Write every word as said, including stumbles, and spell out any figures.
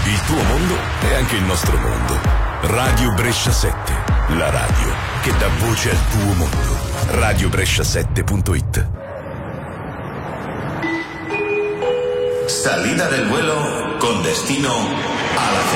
Il tuo mondo è anche il nostro mondo. Radio Brescia sette, la radio che dà voce al tuo mondo. radio brescia sette punto it. Salida del vuelo con destino a la